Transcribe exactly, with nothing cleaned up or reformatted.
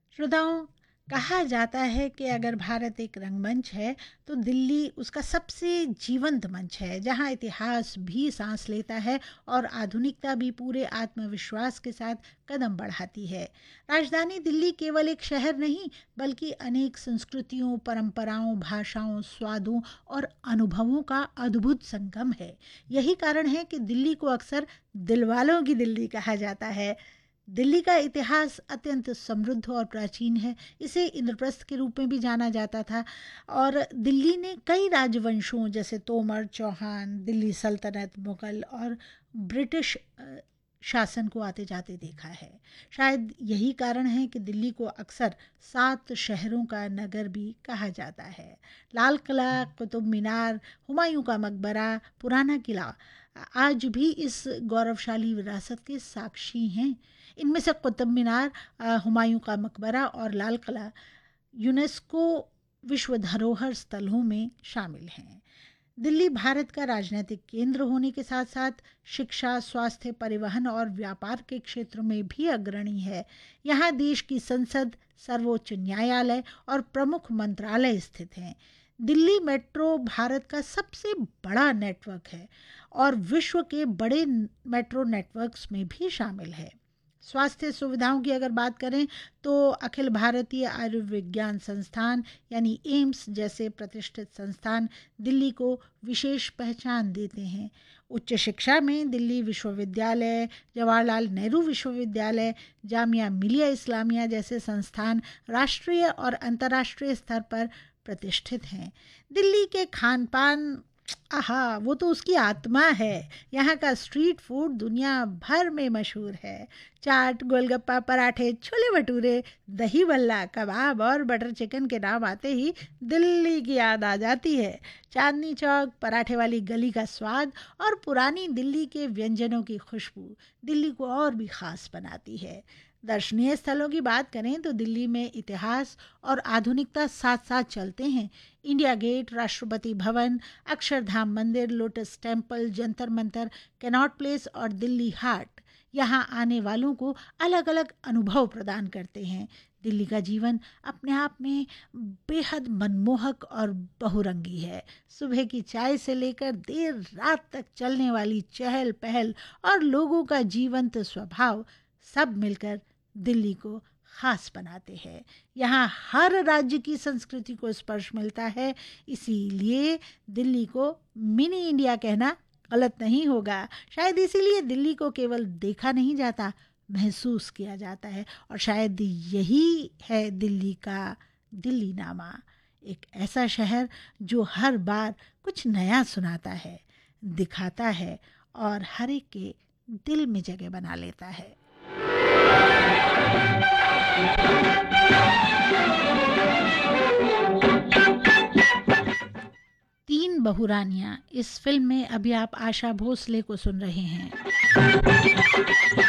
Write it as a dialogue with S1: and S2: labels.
S1: श्रोताओं, कहा जाता है कि अगर भारत एक रंगमंच है तो दिल्ली उसका सबसे जीवंत मंच है, जहां इतिहास भी सांस लेता है और आधुनिकता भी पूरे आत्मविश्वास के साथ कदम बढ़ाती है। राजधानी दिल्ली केवल एक शहर नहीं, बल्कि अनेक संस्कृतियों, परंपराओं, भाषाओं, स्वादों और अनुभवों का अद्भुत संगम है। यही कारण है कि दिल्ली को अक्सर दिलवालों की दिल्ली कहा जाता है। दिल्ली का इतिहास अत्यंत समृद्ध और प्राचीन है। इसे इंद्रप्रस्थ के रूप में भी जाना जाता था और दिल्ली ने कई राजवंशों जैसे तोमर, चौहान, दिल्ली सल्तनत, मुगल और ब्रिटिश अ, शासन को आते जाते देखा है। शायद यही कारण है कि दिल्ली को अक्सर सात शहरों का नगर भी कहा जाता है। लाल किला, कुतुब मीनार, हुमायूं का मकबरा, पुराना किला आज भी इस गौरवशाली विरासत के साक्षी हैं। इनमें से कुतुब मीनार, अ, हुमायूं का मकबरा और लाल किला यूनेस्को विश्व धरोहर स्थलों में शामिल हैं। दिल्ली भारत का राजनीतिक केंद्र होने के साथ साथ शिक्षा, स्वास्थ्य, परिवहन और व्यापार के क्षेत्र में भी अग्रणी है। यहाँ देश की संसद, सर्वोच्च न्यायालय और प्रमुख मंत्रालय स्थित हैं। दिल्ली मेट्रो भारत का सबसे बड़ा नेटवर्क है और विश्व के बड़े मेट्रो नेटवर्क्स में भी शामिल है। स्वास्थ्य सुविधाओं की अगर बात करें तो अखिल भारतीय आयुर्विज्ञान संस्थान यानी एम्स जैसे प्रतिष्ठित संस्थान दिल्ली को विशेष पहचान देते हैं। उच्च शिक्षा में दिल्ली विश्वविद्यालय, जवाहरलाल नेहरू विश्वविद्यालय, जामिया मिलिया इस्लामिया जैसे संस्थान राष्ट्रीय और अंतर्राष्ट्रीय स्तर पर प्रतिष्ठित हैं। दिल्ली के खान पान, आहा, वो तो उसकी आत्मा है। यहाँ का स्ट्रीट फूड दुनिया भर में मशहूर है। चाट, गोलगप्पा, पराठे, छोले भटूरे, दही बल्ला, कबाब और बटर चिकन के नाम आते ही दिल्ली की याद आ जाती है। चांदनी चौक, पराठे वाली गली का स्वाद और पुरानी दिल्ली के व्यंजनों की खुशबू दिल्ली को और भी खास बनाती है। दर्शनीय स्थलों की बात करें तो दिल्ली में इतिहास और आधुनिकता साथ साथ चलते हैं। इंडिया गेट, राष्ट्रपति भवन, अक्षरधाम मंदिर, lotus temple, Jantar Mantar, cannot place और दिल्ली हाट यहाँ आने वालों को अलग अलग अनुभव प्रदान करते हैं। दिल्ली का जीवन अपने आप में बेहद मनमोहक और बहुरंगी है। सुबह की चाय से लेकर देर रात तक चलने वाली चहल पहल और लोगों का जीवंत स्वभाव सब मिलकर दिल्ली को खास बनाते हैं। यहाँ हर राज्य की संस्कृति को स्पर्श मिलता है, इसीलिए दिल्ली को मिनी इंडिया कहना गलत नहीं होगा। शायद इसीलिए दिल्ली को केवल देखा नहीं जाता, महसूस किया जाता है। और शायद यही है दिल्ली का दिल्ली नामा, एक ऐसा शहर जो हर बार कुछ नया सुनाता है, दिखाता है और हर एक के दिल में जगह बना लेता है। तीन बहुरानियां, इस फिल्म में अभी आप आशा भोसले को सुन रहे हैं।